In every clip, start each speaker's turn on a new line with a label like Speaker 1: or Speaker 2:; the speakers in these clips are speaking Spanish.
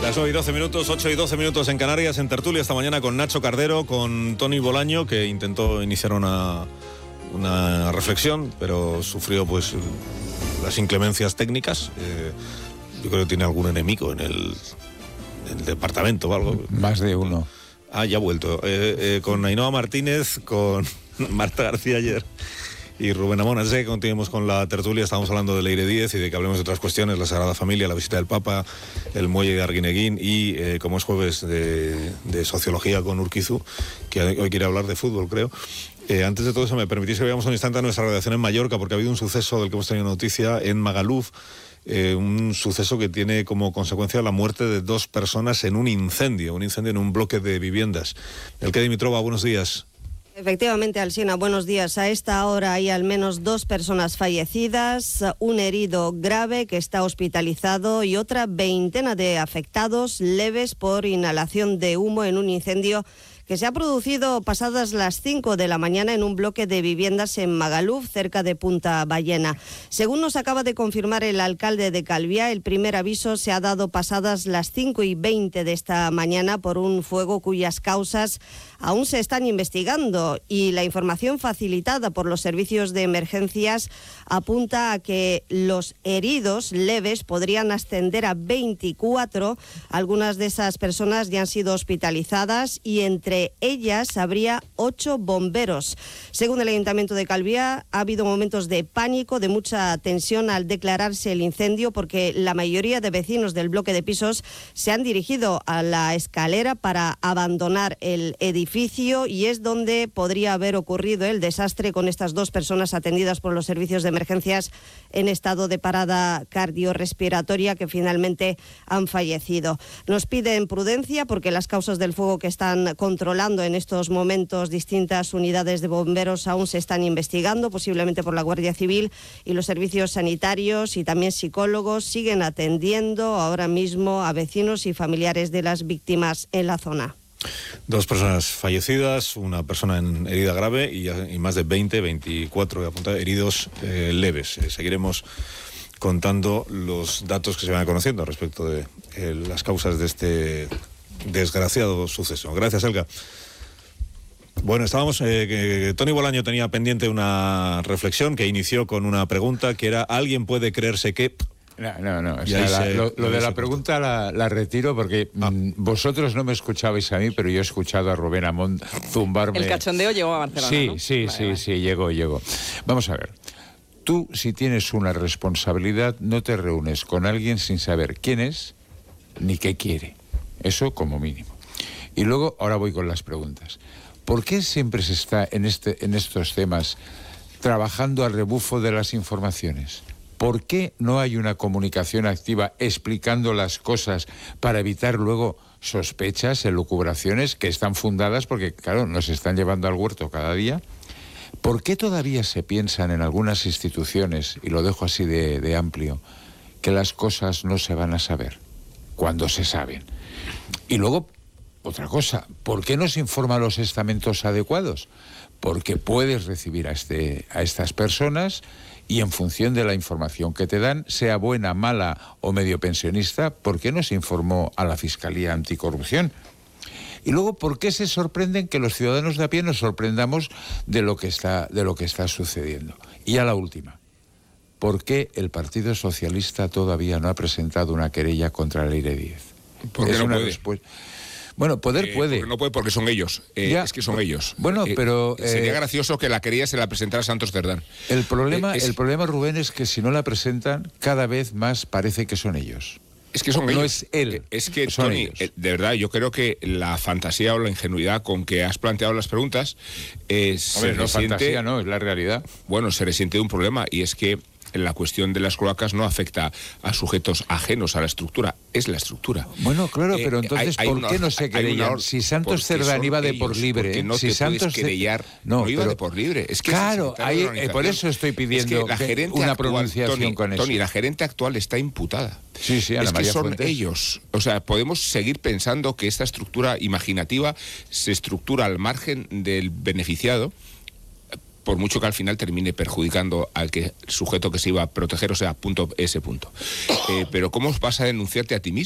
Speaker 1: Las 9:12 minutos, 8:12 minutos en Canarias, en tertulia esta mañana con Nacho Cardero, con Tony Bolaño, que intentó iniciar una reflexión, pero sufrió pues las inclemencias técnicas. Yo creo que tiene algún enemigo en el departamento o algo.
Speaker 2: Más de uno.
Speaker 1: Ya ha vuelto. Con Ainhoa Martínez, con Marta García ayer y Rubén Amón. Antes de que continuemos con la tertulia, estábamos hablando de Leire 10 y de que hablemos de otras cuestiones, la Sagrada Familia, la visita del Papa, el muelle de Arguineguín y, como es jueves de sociología con Urquizu, que hoy quiere hablar de fútbol, creo. Antes de todo eso, me permitís que veamos un instante a nuestra redacción en Mallorca, porque ha habido un suceso del que hemos tenido noticia en Magaluf, un suceso que tiene como consecuencia la muerte de 2 personas en un incendio en un bloque de viviendas. Elke Dimitrova, buenos días.
Speaker 3: Efectivamente, Alsina, buenos días. A esta hora hay al menos 2 personas fallecidas, un herido grave que está hospitalizado y otra veintena de afectados leves por inhalación de humo en un incendio que se ha producido pasadas las 5 de la mañana en un bloque de viviendas en Magaluf, cerca de Punta Ballena. Según nos acaba de confirmar el alcalde de Calviá, el primer aviso se ha dado pasadas las 5:20 de esta mañana por un fuego cuyas causas aún se están investigando, y la información facilitada por los servicios de emergencias apunta a que los heridos leves podrían ascender a 24. Algunas de esas personas ya han sido hospitalizadas y entre ellas habría 8 bomberos. Según el Ayuntamiento de Calviá, ha habido momentos de pánico, de mucha tensión al declararse el incendio, porque la mayoría de vecinos del bloque de pisos se han dirigido a la escalera para abandonar el edificio, y es donde podría haber ocurrido el desastre, con estas 2 personas atendidas por los servicios de emergencias en estado de parada cardiorrespiratoria que finalmente han fallecido. Nos piden prudencia porque las causas del fuego que están controlando en estos momentos distintas unidades de bomberos aún se están investigando, posiblemente por la Guardia Civil, y los servicios sanitarios y también psicólogos siguen atendiendo ahora mismo a vecinos y familiares de las víctimas en la zona.
Speaker 1: 2 personas fallecidas, una persona en herida grave y más de 24 heridos leves. Seguiremos contando los datos que se van conociendo respecto de las causas de este desgraciado suceso. Gracias, Elka. Bueno, estábamos... Tony Bolaño tenía pendiente una reflexión que inició con una pregunta que era: ¿alguien puede creerse que...?
Speaker 2: No. O sea, lo de la pregunta la retiro porque vosotros no me escuchabais a mí, pero yo he escuchado a Rubén Amón zumbarme.
Speaker 4: El cachondeo llegó a Barcelona,
Speaker 2: Sí,
Speaker 4: ¿no?
Speaker 2: Sí, llegó. Vamos a ver. Tú, si tienes una responsabilidad, no te reúnes con alguien sin saber quién es ni qué quiere. Eso como mínimo. Y luego, ahora voy con las preguntas. ¿Por qué siempre se está en estos temas trabajando al rebufo de las informaciones? ¿Por qué no hay una comunicación activa explicando las cosas para evitar luego sospechas, elucubraciones que están fundadas porque, claro, nos están llevando al huerto cada día? ¿Por qué todavía se piensan en algunas instituciones, y lo dejo así de amplio, que las cosas no se van a saber cuando se saben? Y luego, otra cosa, ¿por qué no se informan los estamentos adecuados? Porque puedes recibir a estas personas y en función de la información que te dan, sea buena, mala o medio pensionista, ¿por qué no se informó a la Fiscalía Anticorrupción? Y luego, ¿por qué se sorprenden que los ciudadanos de a pie nos sorprendamos de lo que está sucediendo? Y a la última, ¿por qué el Partido Socialista todavía no ha presentado una querella contra Leire 10?
Speaker 5: Porque no puede.
Speaker 2: Bueno, puede.
Speaker 5: Porque no puede, porque son ellos. Es que son ellos.
Speaker 2: Bueno, pero...
Speaker 5: sería gracioso que la querella se la presentara Santos Cerdán.
Speaker 2: El problema, Rubén, es que si no la presentan, cada vez más parece que son ellos.
Speaker 5: Es que son ellos.
Speaker 2: No es él.
Speaker 5: Es que, Tony, de verdad, yo creo que la fantasía o la ingenuidad con que has planteado las preguntas...
Speaker 2: fantasía no, es la realidad.
Speaker 5: Bueno, se resiente de un problema, y es que la cuestión de las cloacas no afecta a sujetos ajenos a la estructura, es la estructura.
Speaker 2: Bueno, claro, pero entonces, ¿por qué no se querellan? Si Santos Cerdán iba de por libre...
Speaker 5: No
Speaker 2: si
Speaker 5: te
Speaker 2: Santos
Speaker 5: puedes querellar, no iba de por libre. Es que
Speaker 2: claro, por eso estoy pidiendo una pronunciación con eso.
Speaker 5: Tony, la gerente actual está imputada.
Speaker 2: Sí, Ana María
Speaker 5: son
Speaker 2: Fuentes.
Speaker 5: Ellos. O sea, podemos seguir pensando que esta estructura imaginativa se estructura al margen del beneficiado, por mucho que al final termine perjudicando al sujeto que se iba a proteger, o sea, ese punto. Pero ¿cómo vas a denunciarte a ti mismo?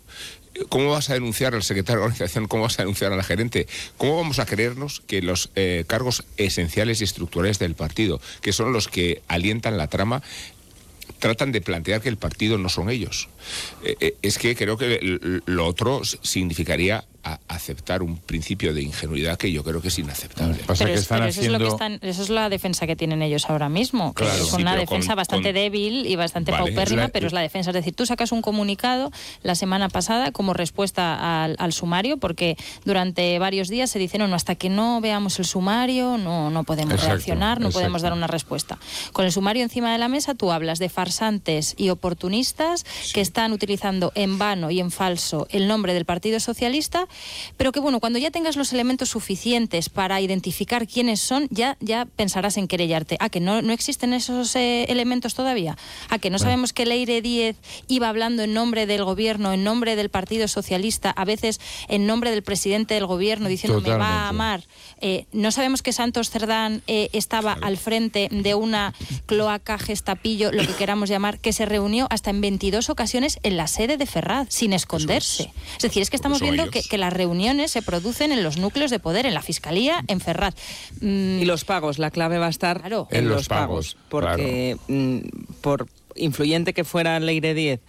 Speaker 5: ¿Cómo vas a denunciar al secretario de organización? ¿Cómo vas a denunciar a la gerente? ¿Cómo vamos a creernos que los cargos esenciales y estructurales del partido, que son los que alientan la trama, tratan de plantear que el partido no son ellos? Es que creo que lo otro significaría aceptar un principio de ingenuidad que yo creo que es inaceptable.
Speaker 2: Pasa que están haciendo...
Speaker 4: eso es la defensa que tienen ellos ahora mismo.
Speaker 5: Claro,
Speaker 4: es una defensa bastante débil y bastante paupérrima, pero es la defensa. Es decir, tú sacas un comunicado la semana pasada como respuesta al sumario, porque durante varios días se dice, no, hasta que no veamos el sumario no podemos reaccionar, no podemos dar una respuesta. Con el sumario encima de la mesa tú hablas de farsantes y oportunistas que están utilizando en vano y en falso el nombre del Partido Socialista, pero que bueno, cuando ya tengas los elementos suficientes para identificar quiénes son, ya pensarás en querellarte. ¿A que no existen esos elementos todavía? ¿A que no sabemos que Leire Díez iba hablando en nombre del gobierno, en nombre del Partido Socialista, a veces en nombre del presidente del gobierno, diciendo me va a amar? ¿No sabemos que Santos Cerdán estaba al frente de una cloaca, gestapillo, lo que queramos llamar, que se reunió hasta en 22 ocasiones en la sede de Ferraz, sin esconderse? Es decir, es que estamos viendo que las reuniones se producen en los núcleos de poder, en la Fiscalía, en Ferraz.
Speaker 6: Y los pagos, la clave va a estar en los pagos. Porque por influyente que fuera Leire Díez,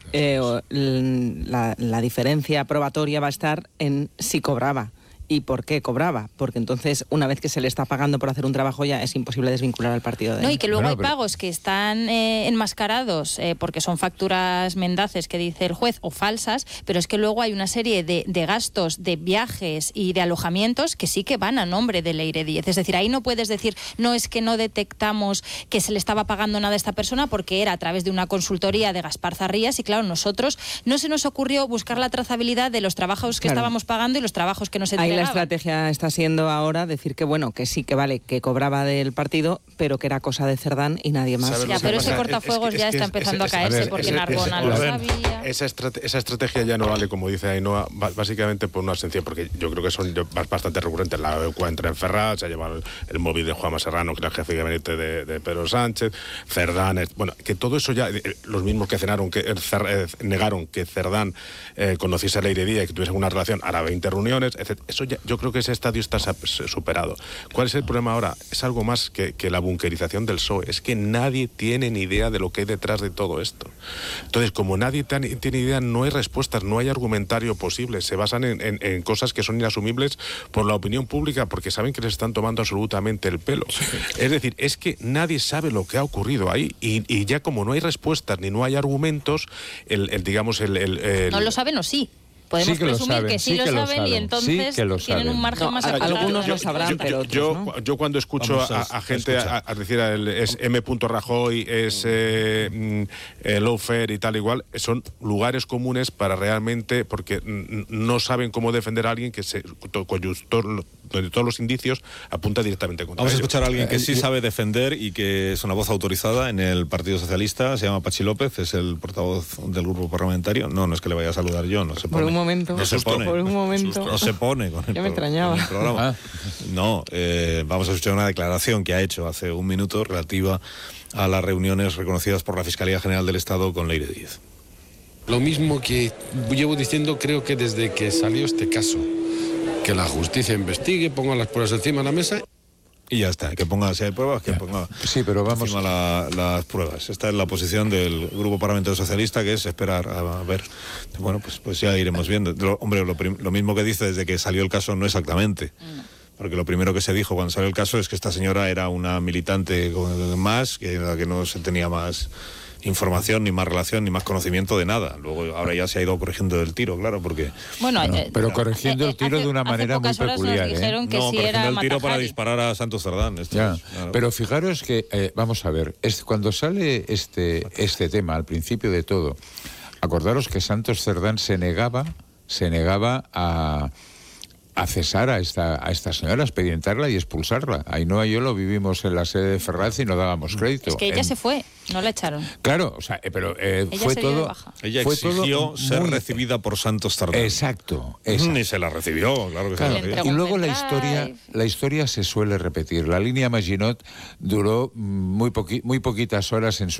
Speaker 6: la diferencia probatoria va a estar en si cobraba. ¿Y por qué cobraba? Porque entonces, una vez que se le está pagando por hacer un trabajo, ya es imposible desvincular al partido de él.
Speaker 4: No, y que luego hay pagos que están enmascarados porque son facturas mendaces que dice el juez o falsas, pero es que luego hay una serie de gastos de viajes y de alojamientos que sí que van a nombre de Leire Díez. Es decir, ahí no puedes decir, no es que no detectamos que se le estaba pagando nada a esta persona porque era a través de una consultoría de Gaspar Zarrías y claro, nosotros no se nos ocurrió buscar la trazabilidad de los trabajos que estábamos pagando y los trabajos que nos entregaban.
Speaker 6: La estrategia está siendo ahora decir que bueno, que sí, que vale, que cobraba del partido, pero que era cosa de Cerdán y nadie más.
Speaker 4: Ya, pero ese cortafuegos ya está empezando a caerse porque Narbona lo sabía.
Speaker 7: Esa estrategia ya no vale, como dice Ainhoa, básicamente por una esencia, porque yo creo que son bastante recurrentes. La encuentra en Ferraz, se ha llevado el móvil de Juanma Serrano, que era el jefe de gabinete de Pedro Sánchez, Cerdán, bueno, que todo eso ya, los mismos que negaron que Cerdán conociese a Leire Díez y que tuviesen una relación, hará 20 reuniones, etc. Eso ya, yo creo que ese estadio está superado. ¿Cuál es el problema ahora? Es algo más que la bunkerización del PSOE. Es que nadie tiene ni idea de lo que hay detrás de todo esto. Entonces, como nadie tiene idea, no hay respuestas, no hay argumentario posible. Se basan en cosas que son inasumibles por la opinión pública porque saben que les están tomando absolutamente el pelo. Sí. Es decir, es que nadie sabe lo que ha ocurrido ahí y ya como no hay respuestas ni no hay argumentos,
Speaker 4: ¿No lo saben o sí? Podemos presumir que sí lo saben y entonces tienen un margen más acotado.
Speaker 6: Algunos lo sabrán, pero otros, ¿no?
Speaker 7: Yo cuando escucho a gente a decir es M. Rajoy, es lawfare y tal igual, son lugares comunes para realmente, porque no saben cómo defender a alguien que donde todos los indicios apunta directamente contra
Speaker 1: Vamos
Speaker 7: ellos.
Speaker 1: A escuchar a alguien que sí sabe defender y que es una voz autorizada en el Partido Socialista. Se llama Pachi López, es el portavoz del grupo parlamentario. No es que le vaya a saludar yo, no se pone.
Speaker 6: Por un momento.
Speaker 1: No se pone.
Speaker 6: Por un momento.
Speaker 1: No se pone con el,
Speaker 6: ya me extrañaba.
Speaker 1: Con el programa. No, vamos a escuchar una declaración que ha hecho hace un minuto relativa a las reuniones reconocidas por la Fiscalía General del Estado con Leire Díez.
Speaker 8: Lo mismo que llevo diciendo, creo que desde que salió este caso. Que la justicia investigue, ponga las pruebas encima de la mesa.
Speaker 1: Y ya está, que ponga, si hay pruebas, que ponga encima las pruebas. Esta es la posición del Grupo Parlamentario Socialista, que es esperar a ver. Bueno, pues ya iremos viendo. Hombre, lo mismo que dice desde que salió el caso no exactamente. Porque lo primero que se dijo cuando salió el caso es que esta señora era una militante más, que no se tenía más información, ni más relación, ni más conocimiento de nada. Luego, ahora ya se ha ido corrigiendo el tiro, claro, porque...
Speaker 2: Bueno, pero corrigiendo el tiro de una manera muy peculiar.
Speaker 1: Corrigiendo el tiro para disparar a Santos Cerdán.
Speaker 2: Claro. Pero fijaros que, vamos a ver, cuando sale este tema, al principio de todo, acordaros que Santos Cerdán se negaba a cesar a esta señora, a expedientarla y expulsarla. Ainhoa y yo lo vivimos en la sede de Ferraz y no dábamos crédito.
Speaker 4: Es que ella se fue, no la echaron.
Speaker 2: Claro, o sea, pero fue todo...
Speaker 1: Ella exigió ser recibida por Santos Cerdán.
Speaker 2: Exacto.
Speaker 1: Ni se la recibió, claro que sí.
Speaker 2: Y luego la historia se suele repetir. La línea Maginot duró muy poquitas horas en su